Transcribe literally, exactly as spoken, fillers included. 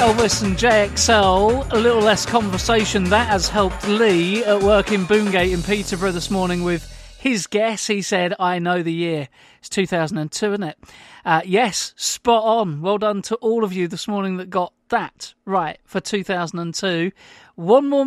Elvis and J X L. A little less conversation. That has helped Lee at work in Boongate in Peterborough this morning with his guess. He said, I know the year. It's two thousand two, isn't it? Uh, yes, spot on. Well done to all of you this morning that got that right for two thousand two. One more